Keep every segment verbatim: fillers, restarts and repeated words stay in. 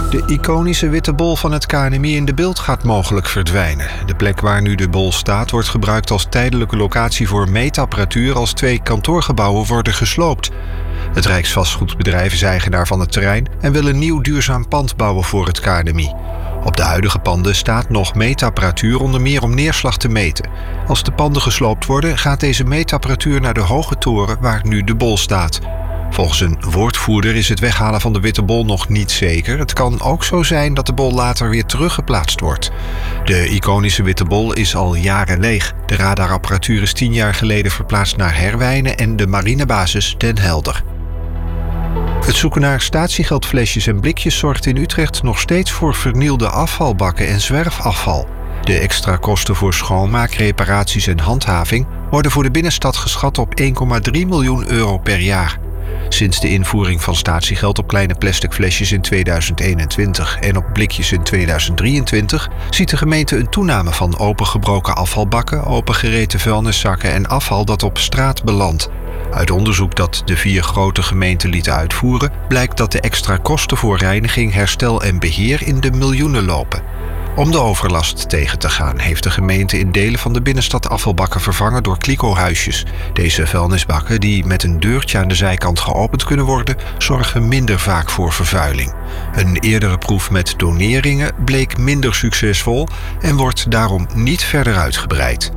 De iconische witte bol van het K N M I in De Bilt gaat mogelijk verdwijnen. De plek waar nu de bol staat wordt gebruikt als tijdelijke locatie voor meetapparatuur als twee kantoorgebouwen worden gesloopt. Het Rijksvastgoedbedrijf is eigenaar van het terrein en wil een nieuw duurzaam pand bouwen voor het K N M I. Op de huidige panden staat nog meetapparatuur, onder meer om neerslag te meten. Als de panden gesloopt worden, gaat deze meetapparatuur naar de hoge toren waar nu de bol staat. Volgens een woordvoerder is het weghalen van de witte bol nog niet zeker. Het kan ook zo zijn dat de bol later weer teruggeplaatst wordt. De iconische witte bol is al jaren leeg. De radarapparatuur is tien jaar geleden verplaatst naar Herwijnen en de marinebasis Den Helder. Het zoeken naar statiegeldflesjes en blikjes zorgt in Utrecht nog steeds voor vernielde afvalbakken en zwerfafval. De extra kosten voor schoonmaak, reparaties en handhaving worden voor de binnenstad geschat op één komma drie miljoen euro per jaar. Sinds de invoering van statiegeld op kleine plastic flesjes in tweeduizend eenentwintig en op blikjes in tweeduizend drieëntwintig ziet de gemeente een toename van opengebroken afvalbakken, opengereten vuilniszakken en afval dat op straat belandt. Uit onderzoek dat de vier grote gemeenten lieten uitvoeren, blijkt dat de extra kosten voor reiniging, herstel en beheer in de miljoenen lopen. Om de overlast tegen te gaan heeft de gemeente in delen van de binnenstad afvalbakken vervangen door kliko-huisjes. Deze vuilnisbakken, die met een deurtje aan de zijkant geopend kunnen worden, zorgen minder vaak voor vervuiling. Een eerdere proef met doneringen bleek minder succesvol en wordt daarom niet verder uitgebreid.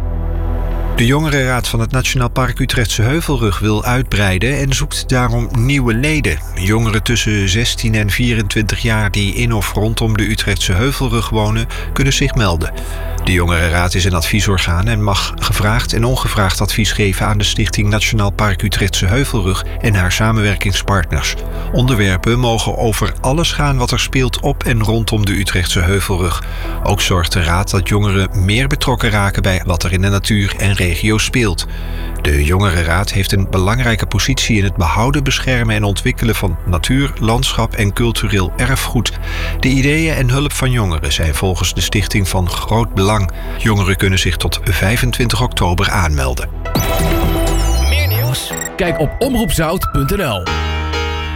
De Jongerenraad van het Nationaal Park Utrechtse Heuvelrug wil uitbreiden en zoekt daarom nieuwe leden. Jongeren tussen zestien en vierentwintig jaar die in of rondom de Utrechtse Heuvelrug wonen, kunnen zich melden. De Jongerenraad is een adviesorgaan en mag gevraagd en ongevraagd advies geven aan de Stichting Nationaal Park Utrechtse Heuvelrug en haar samenwerkingspartners. Onderwerpen mogen over alles gaan wat er speelt op en rondom de Utrechtse Heuvelrug. Ook zorgt de raad dat jongeren meer betrokken raken bij wat er in de natuur en regio speelt. De Jongerenraad heeft een belangrijke positie in het behouden, beschermen en ontwikkelen van natuur, landschap en cultureel erfgoed. De ideeën en hulp van jongeren zijn volgens de stichting van groot belang. Jongeren kunnen zich tot vijfentwintig oktober aanmelden. Meer nieuws? Kijk op omroep zout punt n l.